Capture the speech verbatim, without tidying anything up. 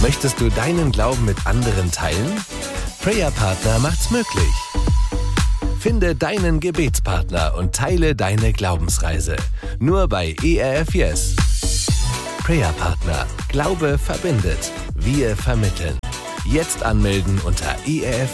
Möchtest du deinen Glauben mit anderen teilen? Prayer Partner macht's möglich. Finde deinen Gebetspartner und teile deine Glaubensreise. Nur bei E R F Yes. Prayer Partner. Glaube verbindet. Wir vermitteln. Jetzt anmelden unter e r f